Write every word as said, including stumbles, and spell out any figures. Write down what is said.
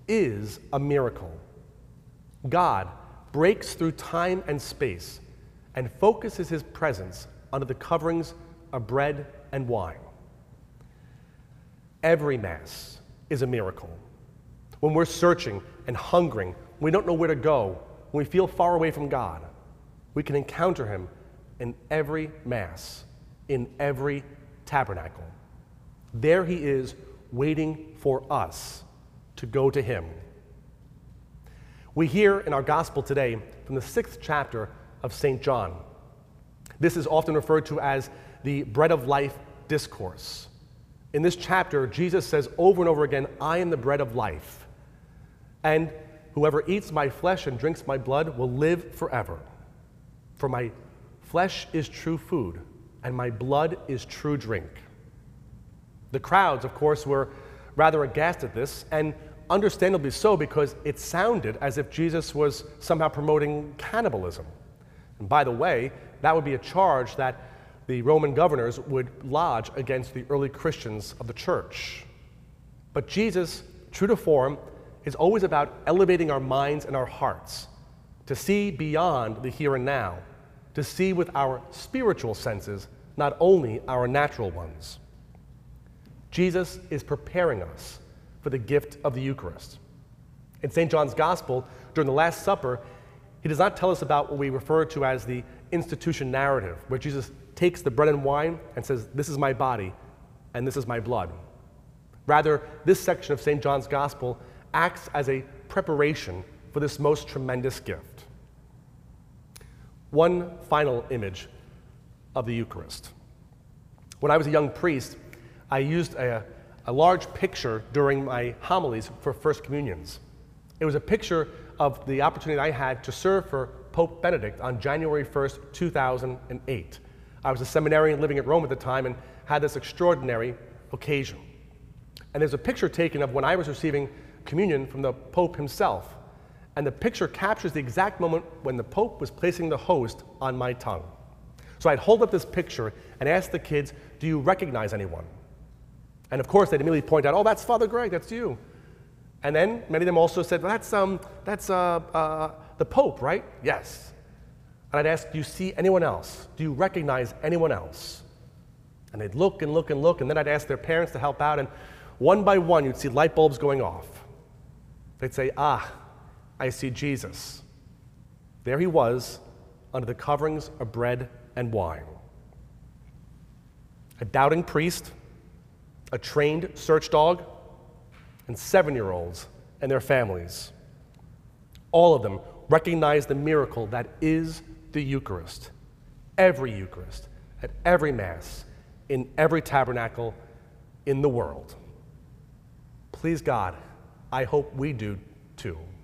is a miracle. God breaks through time and space and focuses his presence under the coverings of bread and wine. Every Mass is a miracle. When we're searching and hungering, we don't know where to go, when we feel far away from God, we can encounter him in every Mass, in every tabernacle. There he is waiting for us to go to him. We hear in our gospel today from the sixth chapter of Saint John. This is often referred to as the bread of life discourse. In this chapter, Jesus says over and over again, I am the bread of life, and whoever eats my flesh and drinks my blood will live forever. For my flesh is true food, and my blood is true drink. The crowds, of course, were rather aghast at this, and understandably so, because it sounded as if Jesus was somehow promoting cannibalism. And by the way, that would be a charge that the Roman governors would lodge against the early Christians of the church. But Jesus, true to form, is always about elevating our minds and our hearts to see beyond the here and now, to see with our spiritual senses, not only our natural ones. Jesus is preparing us for the gift of the Eucharist. In Saint John's Gospel, during the Last Supper, he does not tell us about what we refer to as the institution narrative, where Jesus takes the bread and wine and says, this is my body and this is my blood. Rather, this section of Saint John's Gospel acts as a preparation for this most tremendous gift. One final image of the Eucharist. When I was a young priest, I used a, a large picture during my homilies for First Communions. It was a picture of the opportunity I had to serve for Pope Benedict on January first, two thousand eight. I was a seminarian living at Rome at the time and had this extraordinary occasion. And there's a picture taken of when I was receiving communion from the Pope himself. And the picture captures the exact moment when the Pope was placing the host on my tongue. So I'd hold up this picture and ask the kids, do you recognize anyone? And of course, they'd immediately point out, oh, that's Father Greg, that's you. And then many of them also said, well, that's, um, that's uh, uh, the Pope, right? Yes. And I'd ask, do you see anyone else? Do you recognize anyone else? And they'd look and look and look, and then I'd ask their parents to help out, and one by one, you'd see light bulbs going off. They'd say, ah, I see Jesus. There he was, under the coverings of bread and wine. A doubting priest, a trained search dog, and seven-year-olds and their families. All of them recognize the miracle that is the Eucharist. Every Eucharist, at every Mass, in every tabernacle in the world. Please God, I hope we do too.